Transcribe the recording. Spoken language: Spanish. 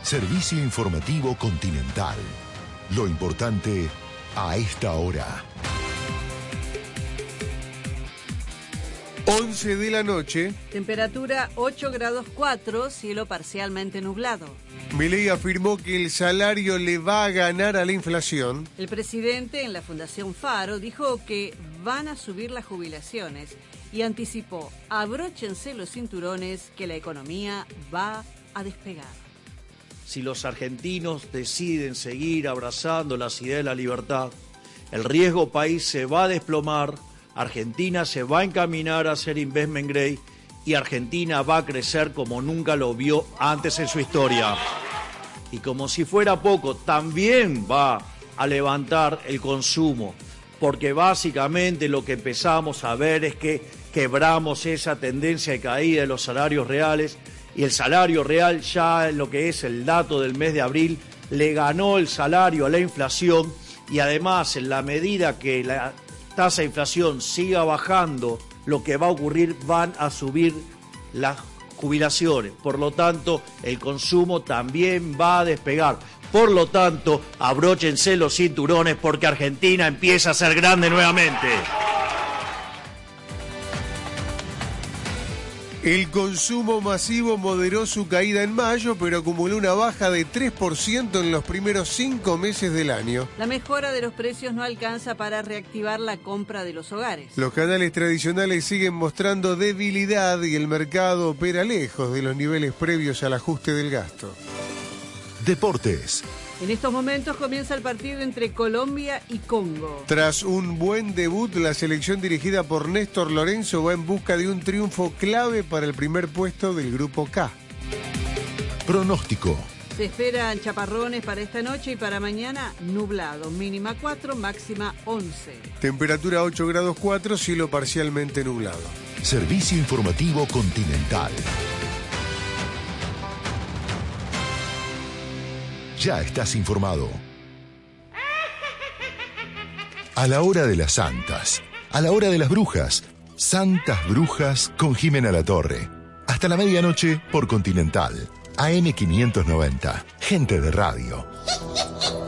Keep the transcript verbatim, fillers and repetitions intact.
Servicio informativo Continental. Lo importante a esta hora. once de la noche. Temperatura ocho grados cuatro, cielo parcialmente nublado. Milei afirmó que el salario le va a ganar a la inflación. El presidente en la Fundación Faro dijo que van a subir las jubilaciones y anticipó: abróchense los cinturones que la economía va a despegar. Si los argentinos deciden seguir abrazando las ideas de la libertad, el riesgo país se va a desplomar, Argentina se va a encaminar a ser investment grade y Argentina va a crecer como nunca lo vio antes en su historia. Y como si fuera poco, también va a levantar el consumo, porque básicamente lo que empezamos a ver es que quebramos esa tendencia de caída de los salarios reales y el salario real ya en lo que es el dato del mes de abril le ganó el salario a la inflación y además en la medida que la tasa de inflación siga bajando, lo que va a ocurrir, van a subir las jubilaciones. Por lo tanto, el consumo también va a despegar. Por lo tanto, abróchense los cinturones porque Argentina empieza a ser grande nuevamente. El consumo masivo moderó su caída en mayo, pero acumuló una baja de tres por ciento en los primeros cinco meses del año. La mejora de los precios no alcanza para reactivar la compra de los hogares. Los canales tradicionales siguen mostrando debilidad y el mercado opera lejos de los niveles previos al ajuste del gasto. Deportes. En estos momentos comienza el partido entre Colombia y Congo. Tras un buen debut, la selección dirigida por Néstor Lorenzo va en busca de un triunfo clave para el primer puesto del Grupo K. Pronóstico. Se esperan chaparrones para esta noche y para mañana nublado. Mínima cuatro, máxima once. Temperatura ocho grados cuatro, cielo parcialmente nublado. Servicio informativo Continental. Ya estás informado. A la hora de las santas, a la hora de las brujas, Santas Brujas con Jimena Latorre. Hasta la medianoche por Continental, A M quinientos noventa, gente de radio.